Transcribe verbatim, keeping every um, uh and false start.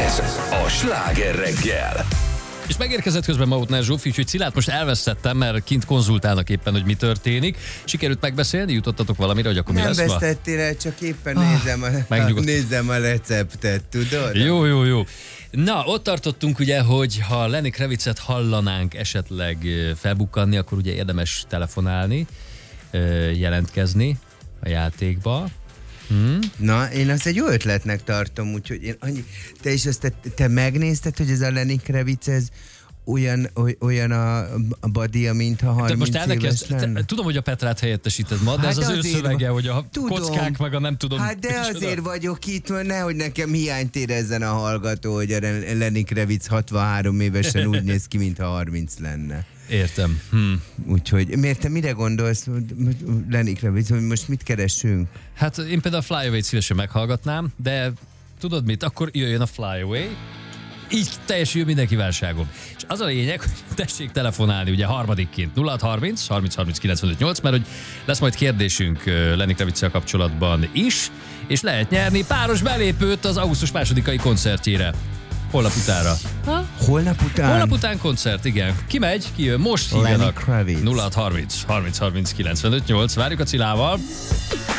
Ez a Sláger reggel. És megérkezett közben Mautner Zsófi, úgyhogy Cilát most elvesztettem, mert kint konzultálnak éppen, hogy mi történik. Sikerült megbeszélni? Jutottatok valamire, hogy akkor mi Nem lesz ma? vesztettél el, csak éppen ah, nézem, a, nézem a receptet, tudod? Jó, jó, jó. Na, ott tartottunk ugye, hogy ha Lenny Kravicet hallanánk esetleg felbukkanni, akkor ugye érdemes telefonálni, jelentkezni a játékba. Hmm. Na, én azt egy jó ötletnek tartom, úgyhogy én annyi... Te is azt, te, te megnézted, hogy ez a Lenny Kravitz, ez olyan, oly, olyan a, a badia, mintha harminc most éves lenne? Tudom, hogy a Petrát helyettesíted ma, de hát ez az ő szövege, hogy a tudom, kockák meg a nem tudom... Hát de azért oda. Vagyok itt, nehogy nekem hiányt érezzen a hallgató, hogy a Lenny Kravitz hatvanhárom évesen úgy néz ki, mintha harminc lenne. Értem. Hm. Úgyhogy miért te mire gondolsz, Lenny Kravitz, hogy most mit keresünk? Hát én például a Fly Away-t szívesen meghallgatnám, de tudod mit, akkor jöjjön a Fly Away, így teljesül minden kívánságom. És az a lényeg, hogy tessék telefonálni, ugye harmadikként nulla hat harminc harminc harminc kilencvenöt nyolc, mert hogy lesz majd kérdésünk Lenny Kraviccel kapcsolatban is, és lehet nyerni páros belépőt az augusztus másodikai koncertjére. Holnap utára. Ha? Holnap után? Holnap után koncert, igen. Ki megy? Ki jön? Most hívjanak. nulla hat harminc harminc harminc kilencvenöt nyolc. Várjuk a Cilával.